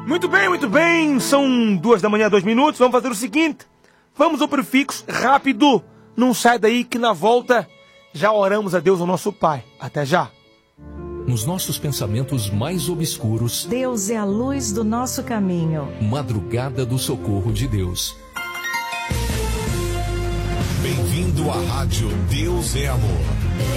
Muito bem, são 2 da manhã, 2 minutos. Vamos fazer o seguinte, vamos ao prefixo rápido. Não sai daí que na volta já oramos a Deus, o nosso Pai. Até já. Nos nossos pensamentos mais obscuros, Deus é a luz do nosso caminho. Madrugada do socorro de Deus. Bem-vindo à Rádio Deus é Amor.